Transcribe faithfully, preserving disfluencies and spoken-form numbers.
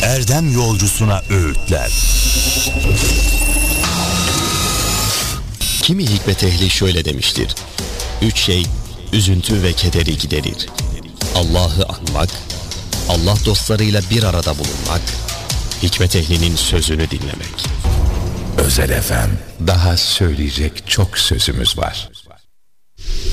erdem yolcusuna öğütler. Kimi hikmet ehli şöyle demiştir: Üç şey üzüntü ve kederi giderir: Allah'ı anmak, Allah dostlarıyla bir arada bulunmak, hikmet ehlinin sözünü dinlemek. Özel F M, daha söyleyecek çok sözümüz var.